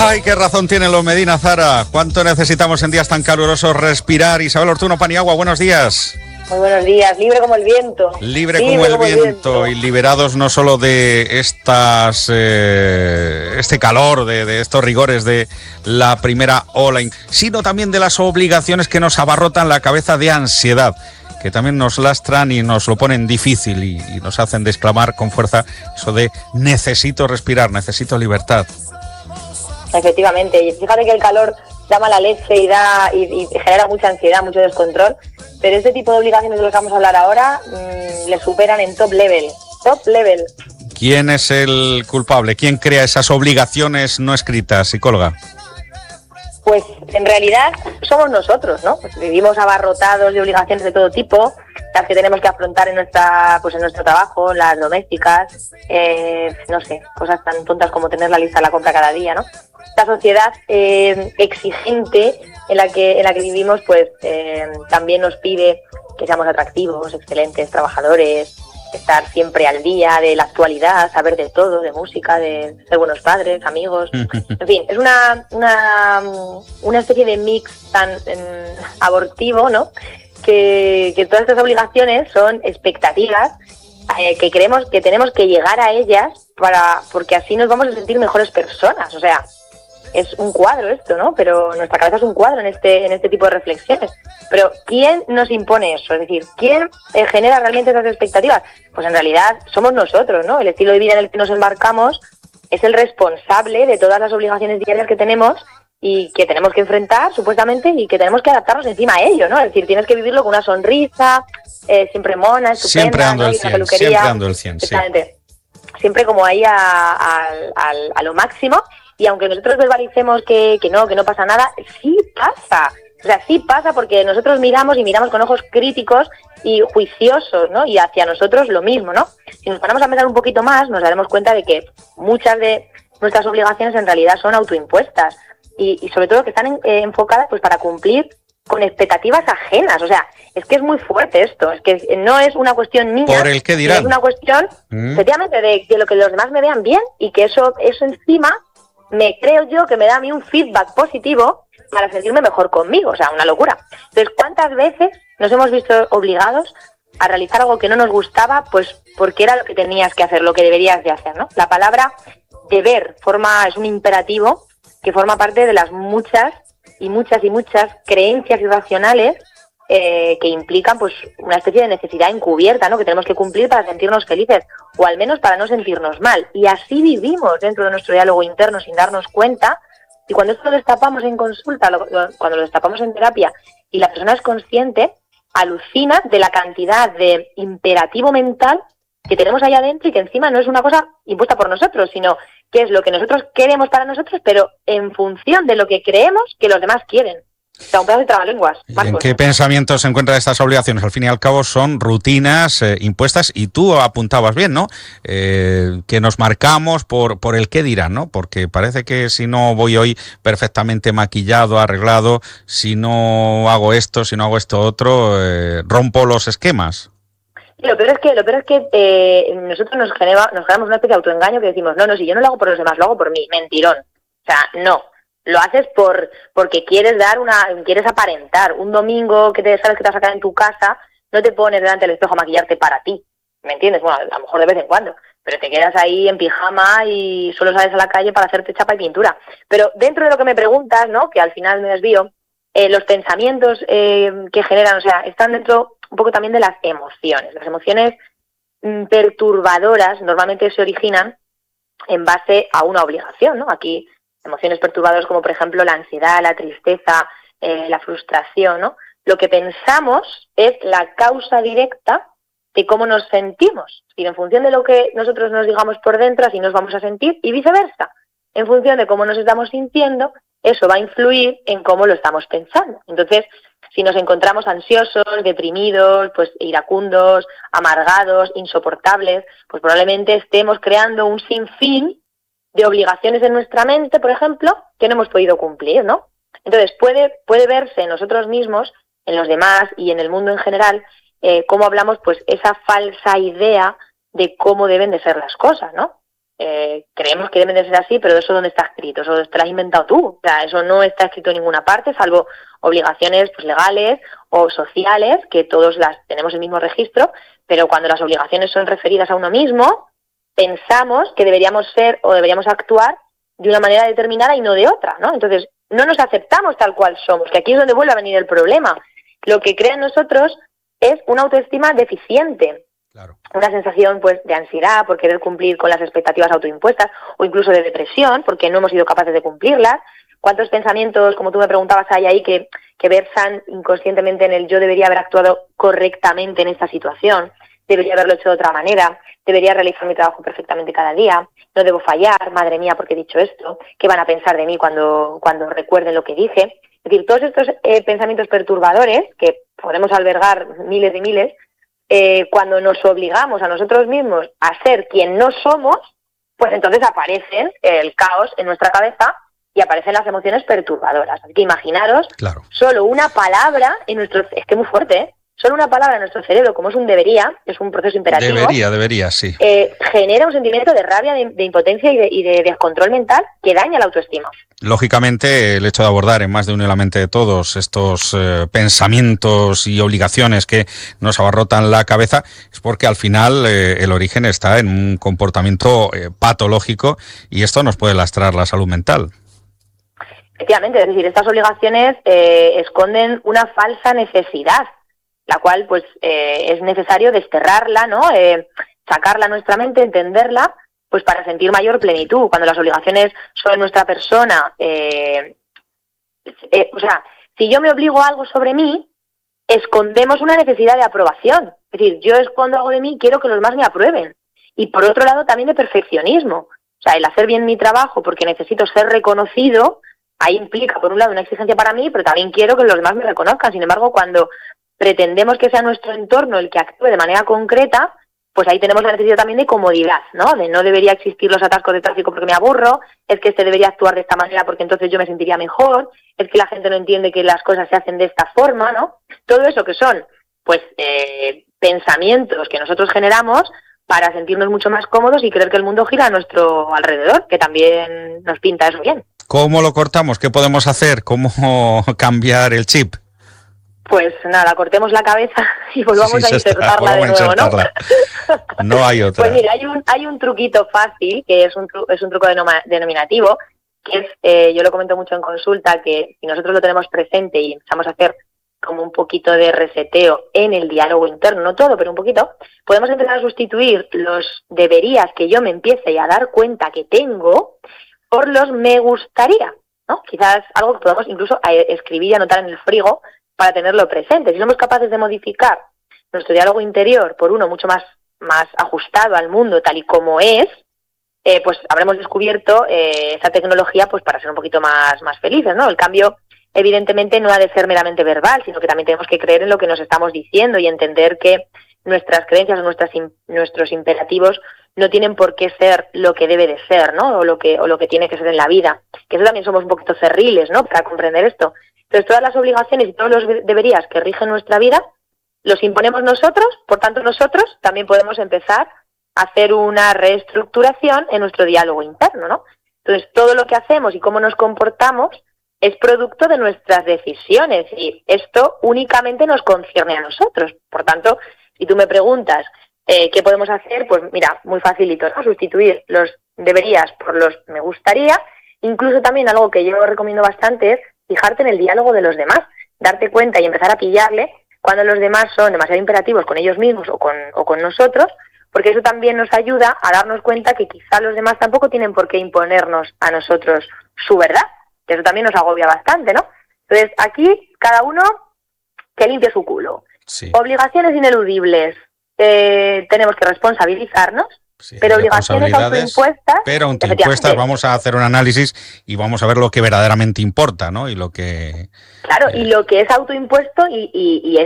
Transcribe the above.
Ay, qué razón tienen los Medina Zara. ¿Cuánto necesitamos en días tan calurosos respirar? Isabel Ortuno Paniagua, buenos días. Muy buenos días, libre como el viento. Libre como el viento y liberados no solo de este calor, de estos rigores de la primera ola, sino también de las obligaciones que nos abarrotan la cabeza de ansiedad, que también nos lastran y nos lo ponen difícil y nos hacen de exclamar con fuerza eso de necesito respirar, necesito libertad. Efectivamente, y fíjate que el calor da mala leche y genera mucha ansiedad, mucho descontrol, pero este tipo de obligaciones de los que vamos a hablar ahora le superan en top level. ¿Quién es el culpable? ¿Quién crea esas obligaciones no escritas, psicóloga? Pues en realidad somos nosotros, ¿no? Pues vivimos abarrotados de obligaciones de todo tipo, las que tenemos que afrontar en nuestro trabajo, las domésticas, no sé, cosas tan tontas como tener la lista de la compra cada día, ¿no? Esta sociedad exigente en la que vivimos, pues también nos pide que seamos atractivos, excelentes trabajadores, estar siempre al día de la actualidad, saber de todo, de música, de ser buenos padres, amigos, en fin, es una especie de mix tan abortivo, ¿no? Que todas estas obligaciones son expectativas que creemos que tenemos que llegar a ellas porque así nos vamos a sentir mejores personas, o sea, es un cuadro esto, ¿no? Pero nuestra cabeza es un cuadro en este tipo de reflexiones. Pero ¿quién nos impone eso? Es decir, ¿quién genera realmente esas expectativas? Pues en realidad somos nosotros, ¿no? El estilo de vida en el que nos embarcamos es el responsable de todas las obligaciones diarias que tenemos y que tenemos que enfrentar, supuestamente, y que tenemos que adaptarnos encima a ello, ¿no? Es decir, tienes que vivirlo con una sonrisa, siempre mona, estupenda, siempre ando el 100, siempre ando el 100, exactamente. Sí. Siempre como ahí a lo máximo. Y aunque nosotros verbalicemos que no pasa nada, sí pasa. O sea, sí pasa porque nosotros miramos con ojos críticos y juiciosos, ¿no? Y hacia nosotros lo mismo, ¿no? Si nos paramos a pensar un poquito más, nos daremos cuenta de que muchas de nuestras obligaciones en realidad son autoimpuestas y sobre todo que están enfocadas pues para cumplir con expectativas ajenas. O sea, es que es muy fuerte esto. Es que no es una cuestión mía. Por el que dirán. Es una cuestión, efectivamente, de lo que los demás me vean bien y que eso encima creo yo que me da a mí un feedback positivo para sentirme mejor conmigo, o sea, una locura. Entonces, ¿cuántas veces nos hemos visto obligados a realizar algo que no nos gustaba, pues porque era lo que tenías que hacer, lo que deberías de hacer, ¿no? La palabra deber es un imperativo que forma parte de las muchas creencias irracionales que implican pues una especie de necesidad encubierta, ¿no? Que tenemos que cumplir para sentirnos felices, o al menos para no sentirnos mal. Y así vivimos dentro de nuestro diálogo interno sin darnos cuenta. Y cuando esto lo destapamos en consulta, cuando lo destapamos en terapia, y la persona es consciente, alucina de la cantidad de imperativo mental que tenemos allá adentro y que encima no es una cosa impuesta por nosotros, sino que es lo que nosotros queremos para nosotros, pero en función de lo que creemos que los demás quieren. O sea, un pedazo de trabalenguas. ¿En qué pensamientos se encuentran estas obligaciones? Al fin y al cabo son rutinas impuestas, y tú apuntabas bien, ¿no? Que nos marcamos por el qué dirán, ¿no? Porque parece que si no voy hoy perfectamente maquillado, arreglado, si no hago esto otro, rompo los esquemas. Lo peor es que nosotros nos generamos una especie de autoengaño que decimos, no, si yo no lo hago por los demás, lo hago por mí, mentirón. O sea, no. Lo haces porque quieres aparentar. Un domingo que sabes que te vas a quedar en tu casa, no te pones delante del espejo a maquillarte para ti, ¿me entiendes? Bueno, a lo mejor de vez en cuando, pero te quedas ahí en pijama y solo sales a la calle para hacerte chapa y pintura. Pero dentro de lo que me preguntas, ¿no? Que al final me desvío, los pensamientos que generan, o sea, están dentro un poco también de las emociones. Las emociones perturbadoras normalmente se originan en base a una obligación, ¿no? Aquí emociones perturbadoras como, por ejemplo, la ansiedad, la tristeza, la frustración, ¿no? Lo que pensamos es la causa directa de cómo nos sentimos. Y en función de lo que nosotros nos digamos por dentro, así nos vamos a sentir, y viceversa. En función de cómo nos estamos sintiendo, eso va a influir en cómo lo estamos pensando. Entonces, si nos encontramos ansiosos, deprimidos, pues iracundos, amargados, insoportables, pues probablemente estemos creando un sinfín de obligaciones en nuestra mente, por ejemplo, que no hemos podido cumplir, ¿no? Entonces puede verse en nosotros mismos, en los demás y en el mundo en general, cómo hablamos pues esa falsa idea de cómo deben de ser las cosas, ¿no? creemos que deben de ser así, pero eso ¿dónde está escrito? Eso te lo has inventado tú. O sea, eso no está escrito en ninguna parte, salvo obligaciones pues legales o sociales, que todos las tenemos el mismo registro, pero cuando las obligaciones son referidas a uno mismo, pensamos que deberíamos ser o deberíamos actuar de una manera determinada y no de otra, ¿no? Entonces, no nos aceptamos tal cual somos, que aquí es donde vuelve a venir el problema. Lo que crea en nosotros es una autoestima deficiente. Claro. Una sensación pues de ansiedad por querer cumplir con las expectativas autoimpuestas o incluso de depresión porque no hemos sido capaces de cumplirlas. ¿Cuántos pensamientos, como tú me preguntabas, hay ahí que versan inconscientemente en el yo debería haber actuado correctamente en esta situación, debería haberlo hecho de otra manera, debería realizar mi trabajo perfectamente cada día, no debo fallar, madre mía, porque he dicho esto, qué van a pensar de mí cuando recuerden lo que dije? Es decir, todos estos pensamientos perturbadores, que podemos albergar miles y miles, cuando nos obligamos a nosotros mismos a ser quien no somos, pues entonces aparecen el caos en nuestra cabeza y aparecen las emociones perturbadoras. Así que imaginaros, claro, solo una palabra en nuestro... Es que es muy fuerte, ¿eh? Solo una palabra en nuestro cerebro, como es un debería, es un proceso imperativo. Debería, sí. Genera un sentimiento de rabia, de impotencia y de descontrol mental que daña la autoestima. Lógicamente, el hecho de abordar en más de uno en la mente de todos estos pensamientos y obligaciones que nos abarrotan la cabeza es porque al final el origen está en un comportamiento patológico y esto nos puede lastrar la salud mental. Efectivamente, es decir, estas obligaciones esconden una falsa necesidad, la cual pues es necesario desterrarla, ¿no? Sacarla a nuestra mente, entenderla, pues para sentir mayor plenitud. Cuando las obligaciones son nuestra persona, o sea, si yo me obligo a algo sobre mí, escondemos una necesidad de aprobación. Es decir, yo escondo algo de mí y quiero que los demás me aprueben. Y por otro lado también de perfeccionismo. O sea, el hacer bien mi trabajo porque necesito ser reconocido, ahí implica por un lado una exigencia para mí, pero también quiero que los demás me reconozcan. Sin embargo, cuando pretendemos que sea nuestro entorno el que actúe de manera concreta, pues ahí tenemos la necesidad también de comodidad, ¿no? De no debería existir los atascos de tráfico porque me aburro, es que este debería actuar de esta manera porque entonces yo me sentiría mejor, es que la gente no entiende que las cosas se hacen de esta forma, ¿no? Todo eso que son, pues, pensamientos que nosotros generamos para sentirnos mucho más cómodos y creer que el mundo gira a nuestro alrededor, que también nos pinta eso bien. ¿Cómo lo cortamos? ¿Qué podemos hacer? ¿Cómo cambiar el chip? Pues nada, cortemos la cabeza y volvamos a insertarla de nuevo, ¿no? No hay otra. Pues mira, hay un truquito fácil, que es un truco denominativo, que es, yo lo comento mucho en consulta, que si nosotros lo tenemos presente y empezamos a hacer como un poquito de reseteo en el diálogo interno, no todo, pero un poquito, podemos empezar a sustituir los deberías que yo me empiece a dar cuenta que tengo por los me gustaría, ¿no? Quizás algo que podamos incluso escribir y anotar en el frigo para tenerlo presente. Si somos capaces de modificar nuestro diálogo interior por uno mucho más ajustado al mundo tal y como es, pues habremos descubierto esa tecnología pues para ser un poquito más felices, ¿no? El cambio evidentemente no ha de ser meramente verbal, sino que también tenemos que creer en lo que nos estamos diciendo y entender que nuestras creencias o nuestros imperativos no tienen por qué ser lo que debe de ser, ¿no? O lo que tiene que ser en la vida. Que eso también somos un poquito cerriles, ¿no? Para comprender esto. Entonces, todas las obligaciones y todos los deberías que rigen nuestra vida los imponemos nosotros, por tanto nosotros también podemos empezar a hacer una reestructuración en nuestro diálogo interno, ¿no? Entonces, todo lo que hacemos y cómo nos comportamos es producto de nuestras decisiones y esto únicamente nos concierne a nosotros. Por tanto, si tú me preguntas qué podemos hacer, pues mira, muy facilito, ¿no? Sustituir los deberías por los me gustaría. Incluso también algo que yo recomiendo bastante es fijarte en el diálogo de los demás, darte cuenta y empezar a pillarle cuando los demás son demasiado imperativos con ellos mismos o con nosotros, porque eso también nos ayuda a darnos cuenta que quizá los demás tampoco tienen por qué imponernos a nosotros su verdad, que eso también nos agobia bastante, ¿no? Entonces, aquí cada uno que limpie su culo. Sí. Obligaciones ineludibles, tenemos que responsabilizarnos. Sí, pero obligaciones autoimpuestas. Pero autoimpuestas vamos a hacer un análisis y vamos a ver lo que verdaderamente importa, ¿no? Y lo que... Claro, y lo que es autoimpuesto y